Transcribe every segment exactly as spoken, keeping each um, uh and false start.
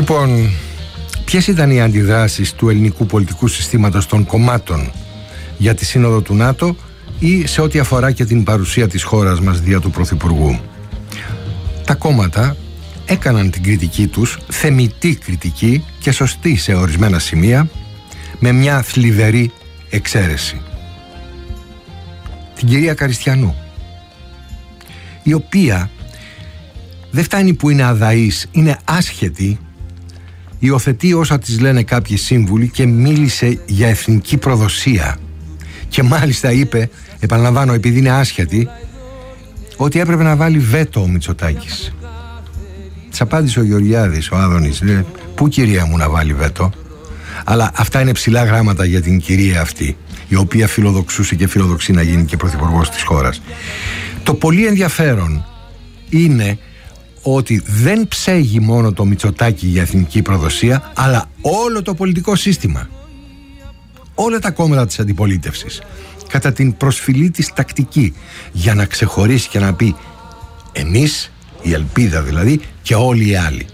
Λοιπόν, ποιες ήταν οι αντιδράσεις του ελληνικού πολιτικού συστήματος των κομμάτων για τη σύνοδο του ΝΑΤΟ ή σε ό,τι αφορά και την παρουσία της χώρας μας δια του Πρωθυπουργού? Τα κόμματα έκαναν την κριτική τους, θεμιτή κριτική και σωστή σε ορισμένα σημεία, με μια θλιβερή εξαίρεση. Την κυρία Καριστιανού, η οποία δεν φτάνει που είναι αδαής, είναι άσχετη, υιοθετεί όσα της λένε κάποιοι σύμβουλοι και μίλησε για εθνική προδοσία. Και μάλιστα είπε, επαναλαμβάνω επειδή είναι άσχετη, ότι έπρεπε να βάλει βέτο ο Μητσοτάκης. Της απάντησε ο Γεωργιάδης, ο Άδωνης, λέει, πού κυρία μου να βάλει βέτο? Αλλά αυτά είναι ψηλά γράμματα για την κυρία αυτή, η οποία φιλοδοξούσε και φιλοδοξεί να γίνει και πρωθυπουργός της χώρας. Το πολύ ενδιαφέρον είναι ότι δεν ψέγει μόνο το Μητσοτάκη για εθνική προδοσία, αλλά όλο το πολιτικό σύστημα. Όλα τα κόμματα της αντιπολίτευσης, κατά την προσφυλή της τακτική, για να ξεχωρίσει και να πει εμείς, η ελπίδα δηλαδή, και όλοι οι άλλοι.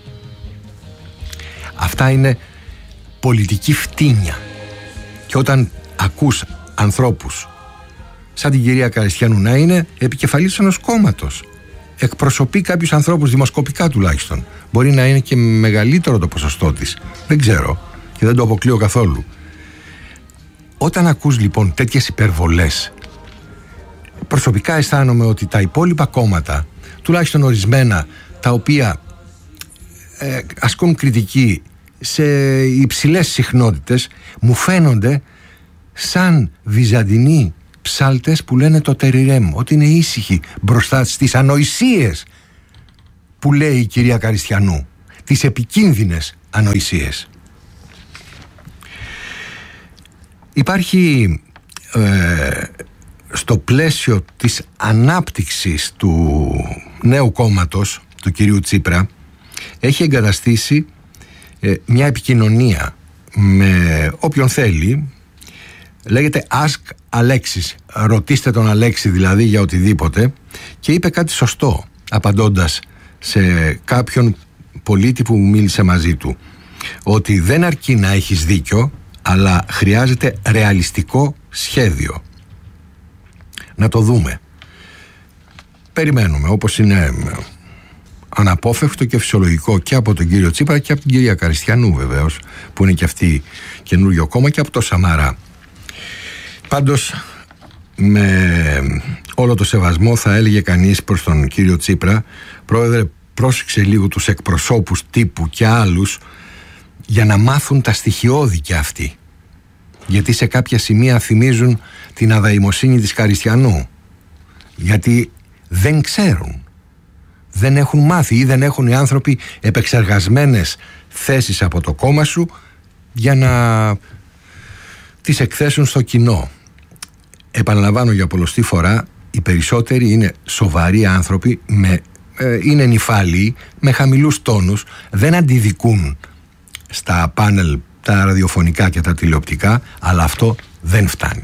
Αυτά είναι πολιτική φτύνια. Και όταν ακούς ανθρώπους σαν την κυρία Καριστιανού να είναι επικεφαλής ενός κόμματος, εκπροσωπεί κάποιους ανθρώπους, δημοσκοπικά τουλάχιστον, μπορεί να είναι και μεγαλύτερο το ποσοστό της, δεν ξέρω και δεν το αποκλείω καθόλου. Όταν ακούς λοιπόν τέτοιες υπερβολές, προσωπικά αισθάνομαι ότι τα υπόλοιπα κόμματα, τουλάχιστον ορισμένα, τα οποία ε, ασκούν κριτική σε υψηλές συχνότητες, μου φαίνονται σαν βυζαντινοί ψάλτες που λένε το τεριρέμ, ότι είναι ήσυχοι μπροστά στις ανοησίες που λέει η κυρία Καριστιανού, τις επικίνδυνες ανοησίες. Υπάρχει ε, στο πλαίσιο της ανάπτυξης του νέου κόμματος του κυρίου Τσίπρα, έχει εγκαταστήσει ε, μια επικοινωνία με όποιον θέλει. Λέγεται Ask Alexis, ρωτήστε τον Αλέξη δηλαδή για οτιδήποτε, και είπε κάτι σωστό απαντώντας σε κάποιον πολίτη που μίλησε μαζί του, ότι δεν αρκεί να έχεις δίκιο, αλλά χρειάζεται ρεαλιστικό σχέδιο. Να το δούμε. Περιμένουμε, όπως είναι αναπόφευκτο και φυσιολογικό και από τον κύριο Τσίπρα και από την κυρία Καριστιανού βεβαίως, που είναι και αυτή καινούριο κόμμα, και από το Σαμαρά. Πάντως, με όλο το σεβασμό, θα έλεγε κανείς προς τον κύριο Τσίπρα, πρόεδρε, πρόσεξε λίγο τους εκπροσώπους τύπου και άλλους για να μάθουν τα στοιχειώδη και αυτοί. Γιατί σε κάποια σημεία θυμίζουν την αδαημοσύνη της Καριστιανού. Γιατί δεν ξέρουν. Δεν έχουν μάθει ή δεν έχουν οι άνθρωποι επεξεργασμένες θέσεις από το κόμμα σου για να τις εκθέσουν στο κοινό. Επαναλαμβάνω για πολλοστή φορά, οι περισσότεροι είναι σοβαροί άνθρωποι, με, ε, είναι νηφάλιοι, με χαμηλούς τόνους, δεν αντιδικούν στα πάνελ τα ραδιοφωνικά και τα τηλεοπτικά, αλλά αυτό δεν φτάνει.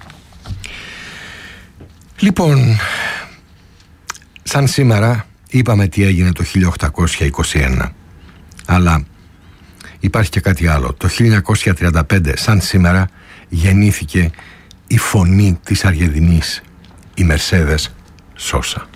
Λοιπόν, σαν σήμερα είπαμε τι έγινε το χίλια οκτακόσια είκοσι ένα, αλλά υπάρχει και κάτι άλλο. Το χίλια εννιακόσια τριάντα πέντε, σαν σήμερα, γεννήθηκε η φωνή της Αργεντινής, η Μερσέδες Σόσα.